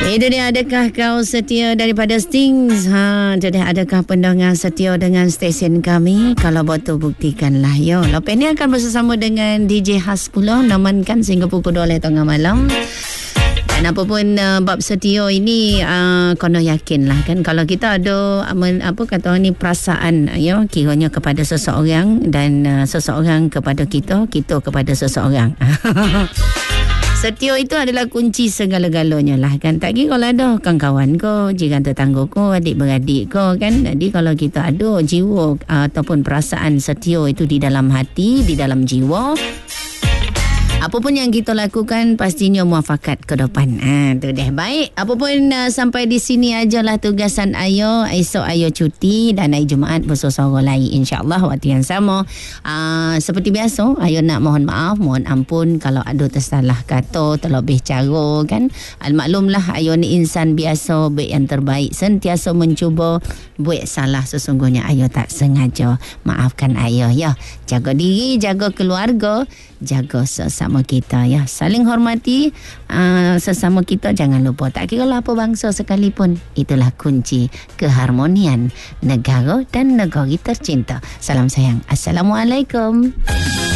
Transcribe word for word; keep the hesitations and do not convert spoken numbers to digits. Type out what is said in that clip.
Itu dia, adakah kau setia daripada Stings? Ha, jadi adakah pendengar setia dengan stesen kami? Kalau betul, buktikanlah. Yo, lepas ni akan bersama dengan D J Has pula, namankan sehingga pukul dua tengah malam. Dan apapun uh, bab setia ini, uh, kono yakinlah kan, kalau kita ada um, apa kata ni, perasaan ya, kiranya kepada seseorang dan uh, seseorang kepada kita, kita kepada seseorang. Setia itu adalah kunci segala-galanya lah kan. Tak kira kalau ada kawan-kawan ko, jiran tetangga ko, adik-beradik ko kan. Jadi kalau kita ada jiwa uh, ataupun perasaan setia itu di dalam hati, di dalam jiwa, apapun yang kita lakukan pastinya muafakat ke depan. Ha, tu deh. Baik, apapun uh, sampai di sini ajalah tugasan Ayo. Esok Ayo cuti dan hari Jumaat bersosoro lain, insya-Allah waktu yang sama. Uh, seperti biasa, Ayo nak mohon maaf, mohon ampun kalau ada tersalah kata, terlebih cara kan. Al-maklumlah Ayo ni insan biasa, baik yang terbaik, sentiasa mencuba. Buat salah sesungguhnya Ayo tak sengaja. Maafkan Ayo ya. Jaga diri, jaga keluarga, jaga sesama kita ya. Saling hormati uh, sesama kita, jangan lupa. Tak kira apa bangsa sekalipun, itulah kunci keharmonian negara dan negeri tercinta. Salam sayang. Assalamualaikum.